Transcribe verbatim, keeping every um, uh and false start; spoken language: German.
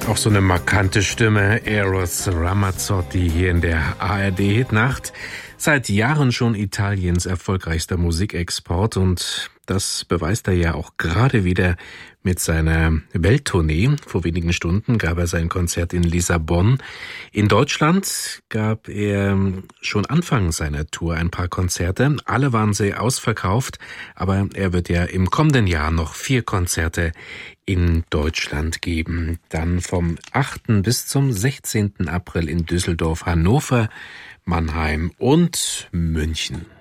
Auch so eine markante Stimme, Eros Ramazzotti hier in der A R D-Hitnacht. Seit Jahren schon Italiens erfolgreichster Musikexport und das beweist er ja auch gerade wieder mit seiner Welttournee. Vor wenigen Stunden gab er sein Konzert in Lissabon. In Deutschland gab er schon Anfang seiner Tour ein paar Konzerte. Alle waren sehr ausverkauft, aber er wird ja im kommenden Jahr noch vier Konzerte in Deutschland geben. Dann vom achten bis zum sechzehnten April in Düsseldorf, Hannover, Mannheim und München.